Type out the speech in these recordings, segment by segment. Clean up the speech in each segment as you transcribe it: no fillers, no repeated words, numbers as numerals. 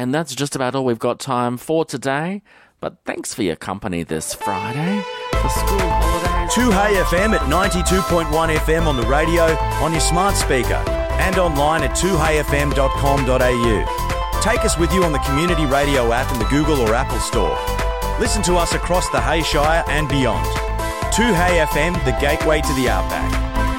And that's just about all we've got time for today. But thanks for your company this Friday. The school holidays. 2Hey FM at 92.1 FM on the radio, on your smart speaker, and online at 2heyfm.com.au. Take us with you on the Community Radio app in the Google or Apple Store. Listen to us across the Hay Shire and beyond. 2Hey FM, the gateway to the outback.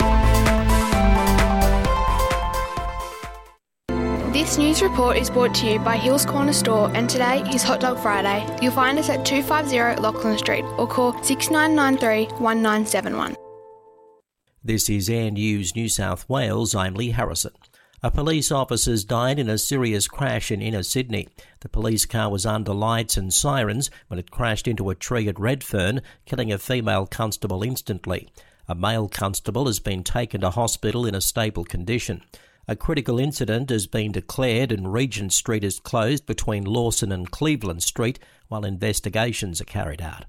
This news report is brought to you by Hills Corner Store, and today is Hot Dog Friday. You'll find us at 250 Lachlan Street or call 6993 1971. This is Air News New South Wales. I'm Lee Harrison. A police officer's died in a serious crash in inner Sydney. The police car was under lights and sirens when it crashed into a tree at Redfern, killing a female constable instantly. A male constable has been taken to hospital in a stable condition. A critical incident has been declared and Regent Street is closed between Lawson and Cleveland Street while investigations are carried out.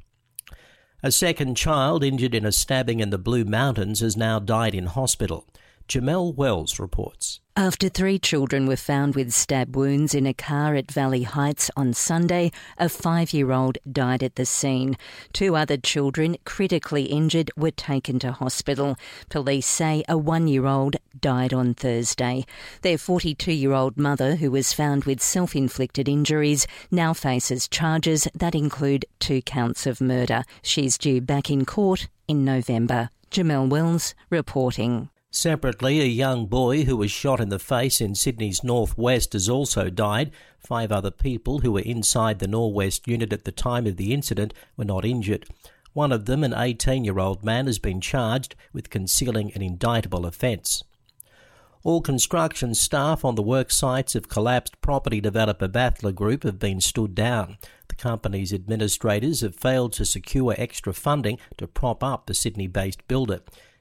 A second child injured in a stabbing in the Blue Mountains has now died in hospital. Jamel Wells reports. After 3 children were found with stab wounds in a car at Valley Heights on Sunday, a 5-year-old died at the scene. 2 other children, critically injured, were taken to hospital. Police say a 1-year-old died on Thursday. Their 42-year-old mother, who was found with self-inflicted injuries, now faces charges that include 2 counts of murder. She's due back in court in November. Jamel Wells reporting. Separately, a young boy who was shot in the face in Sydney's northwest has also died. 5 other people who were inside the Norwest unit at the time of the incident were not injured. One of them, an 18-year-old man, has been charged with concealing an indictable offence. All construction staff on the work sites of collapsed property developer Battler Group have been stood down. The company's administrators have failed to secure extra funding to prop up the Sydney-based builder.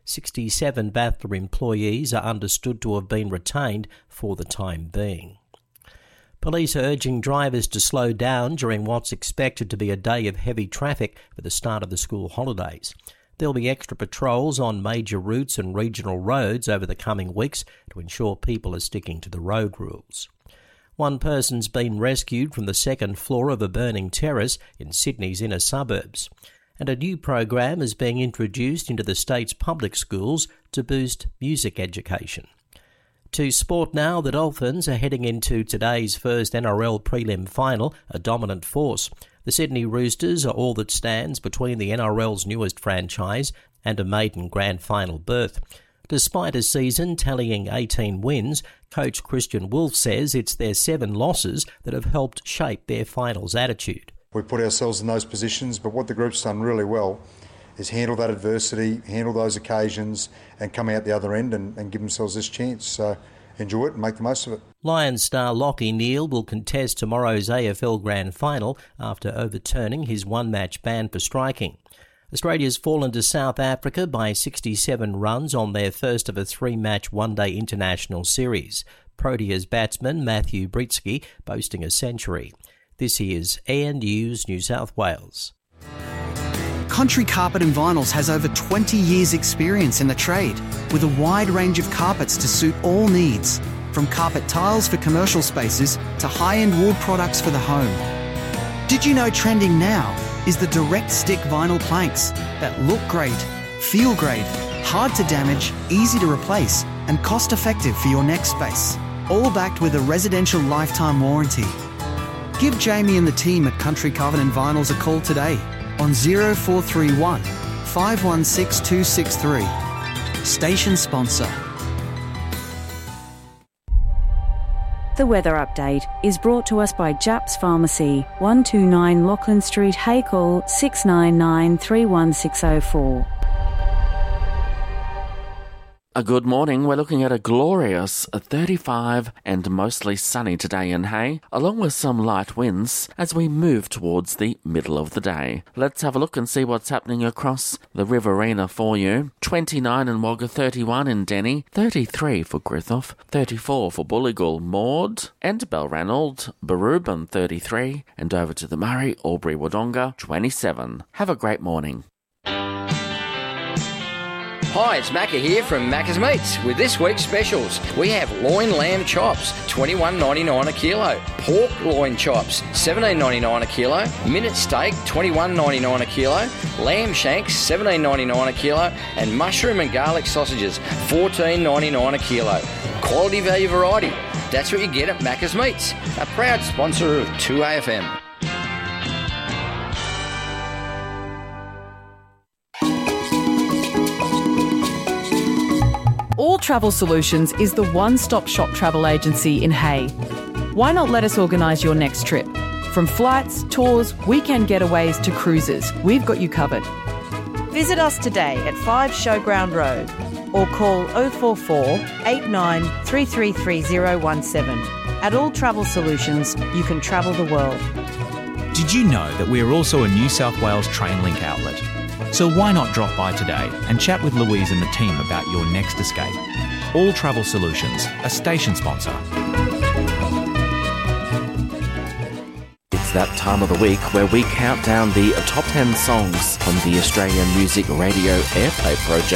67 Battler employees are understood to have been retained for the time being. Police are urging drivers to slow down during what's expected to be a day of heavy traffic for the start of the school holidays. There'll be extra patrols on major routes and regional roads over the coming weeks to ensure people are sticking to the road rules. One person's been rescued from the second floor of a burning terrace in Sydney's inner suburbs. And a new program is being introduced into the state's public schools to boost music education. To sport now, the Dolphins are heading into today's first NRL prelim final, a dominant force. The Sydney Roosters are all that stands between the NRL's newest franchise and a maiden grand final berth. Despite a season tallying 18 wins, coach Christian Wolf says it's their 7 losses that have helped shape their finals attitude. We put ourselves in those positions, but what the group's done really well is handle that adversity, handle those occasions and come out the other end and give themselves this chance. So enjoy it and make the most of it. Lions star Lachie Neale will contest tomorrow's AFL Grand Final after overturning his 1-match ban for striking. Australia's fallen to South Africa by 67 runs on their first of a 3-match one-day international series. Proteas batsman Matthew Britsky boasting a century. This is Air News New South Wales. Country Carpet and Vinyls has over 20 years' experience in the trade, with a wide range of carpets to suit all needs, from carpet tiles for commercial spaces to high-end wood products for the home. Did you know trending now is the direct stick vinyl planks that look great, feel great, hard to damage, easy to replace, and cost-effective for your next space, all backed with a residential lifetime warranty. Give Jamie and the team at Country Covenant Vinyls a call today on 0431 516 263. Station sponsor. The weather update is brought to us by Japs Pharmacy, 129 Lachlan Street, Haycall, 699 31604. A good morning. We're looking at a glorious 35 and mostly sunny today in Hay, along with some light winds as we move towards the middle of the day. Let's have a look and see what's happening across the Riverina for you. 29 in Wagga, 31 in Denny, 33 for Griffith, 34 for Bulligul, Maud, and Balranald, Barubin 33, and over to the Murray, Albury, Wodonga 27. Have a great morning. Hi, it's Macca here from Macca's Meats with this week's specials. We have loin lamb chops, $21.99 a kilo. Pork loin chops, $17.99 a kilo. Minute steak, $21.99 a kilo. Lamb shanks, $17.99 a kilo. And mushroom and garlic sausages, $14.99 a kilo. Quality value variety. That's what you get at Macca's Meats, a proud sponsor of 2AFM. All Travel Solutions is the one-stop shop travel agency in Hay. Why not let us organise your next trip? From flights, tours, weekend getaways to cruises, we've got you covered. Visit us today at 5 Showground Road or call 044 89 333017. At All Travel Solutions, you can travel the world. Did you know that we are also a New South Wales Trainlink outlet? So why not drop by today and chat with Louise and the team about your next escape? All Travel Solutions, a station sponsor. It's that time of the week where we count down the top 10 songs from the Australian Music Radio Airplay Project.